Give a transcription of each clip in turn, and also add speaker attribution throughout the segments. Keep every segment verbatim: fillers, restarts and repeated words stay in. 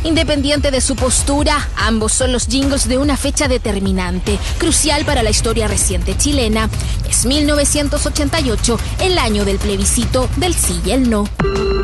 Speaker 1: Independiente de su postura, ambos son los jingles de una fecha determinante, crucial para la historia reciente chilena. Es mil novecientos ochenta y ocho, el año del plebiscito del sí y el no.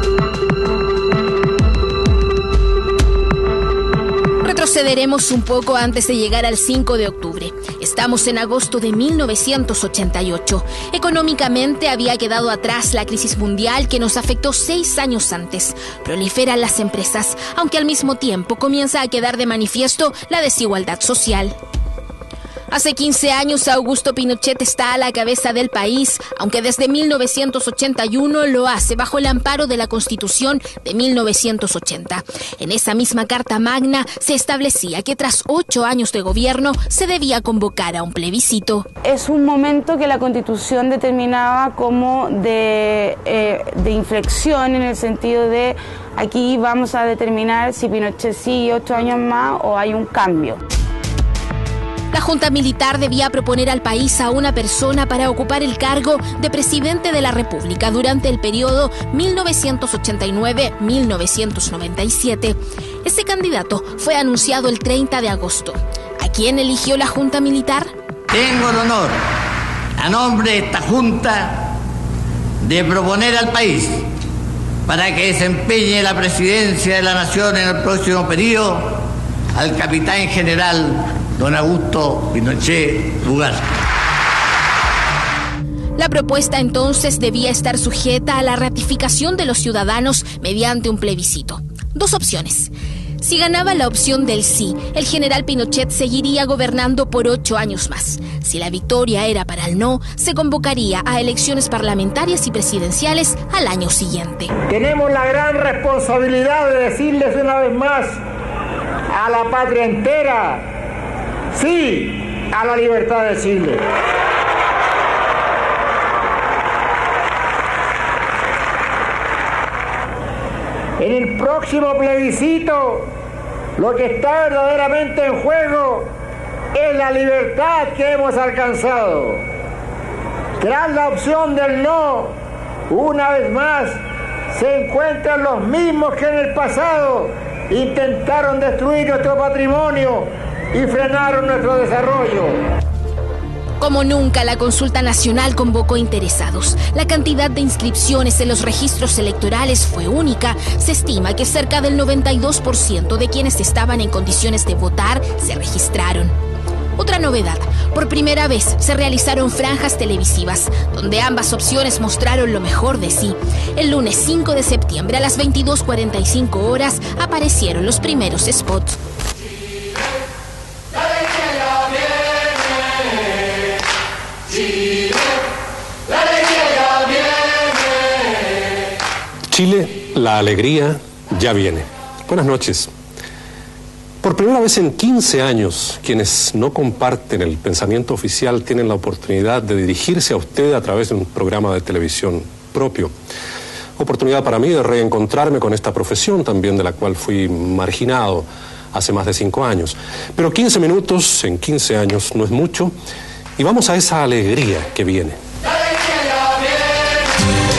Speaker 1: Retrocederemos un poco antes de llegar al cinco de octubre. Estamos en agosto de mil novecientos ochenta y ocho. Económicamente había quedado atrás la crisis mundial que nos afectó seis años antes. Proliferan las empresas, aunque al mismo tiempo comienza a quedar de manifiesto la desigualdad social. Hace quince años Augusto Pinochet está a la cabeza del país, aunque desde mil novecientos ochenta y uno lo hace bajo el amparo de la Constitución de mil novecientos ochenta. En esa misma Carta Magna se establecía que tras ocho años de gobierno se debía convocar a un plebiscito.
Speaker 2: Es un momento que la Constitución determinaba como de, eh, de inflexión, en el sentido de aquí vamos a determinar si Pinochet sigue ocho años más o hay un cambio.
Speaker 1: La Junta Militar debía proponer al país a una persona para ocupar el cargo de presidente de la República durante el periodo mil novecientos ochenta y nueve a mil novecientos noventa y siete. Ese candidato fue anunciado el treinta de agosto. ¿A quién eligió la Junta Militar?
Speaker 3: Tengo el honor, a nombre de esta Junta, de proponer al país para que desempeñe la presidencia de la Nación en el próximo periodo al capitán general don Augusto Pinochet Ugarte.
Speaker 1: La propuesta entonces debía estar sujeta a la ratificación de los ciudadanos mediante un plebiscito. Dos opciones. Si ganaba la opción del sí, el general Pinochet seguiría gobernando por ocho años más. Si la victoria era para el no, se convocaría a elecciones parlamentarias y presidenciales al año siguiente.
Speaker 4: Tenemos la gran responsabilidad de decirles una vez más a la patria entera: sí a la libertad de Chile. En el próximo plebiscito, lo que está verdaderamente en juego es la libertad que hemos alcanzado. Tras la opción del no, una vez más, se encuentran los mismos que en el pasado intentaron destruir nuestro patrimonio y frenaron nuestro desarrollo.
Speaker 1: Como nunca, la consulta nacional convocó interesados. La cantidad de inscripciones en los registros electorales fue única. Se estima que cerca del noventa y dos por ciento de quienes estaban en condiciones de votar se registraron. Otra novedad: por primera vez se realizaron franjas televisivas, donde ambas opciones mostraron lo mejor de sí. El lunes cinco de septiembre a las veintidós cuarenta y cinco horas aparecieron los primeros spots.
Speaker 5: Chile, la alegría ya viene. Buenas noches. Por primera vez en quince años, quienes no comparten el pensamiento oficial tienen la oportunidad de dirigirse a usted a través de un programa de televisión propio. Oportunidad para mí de reencontrarme con esta profesión también, de la cual fui marginado hace más de cinco años. Pero quince minutos en quince años no es mucho, y vamos a esa alegría que viene. ¡La alegría ya viene!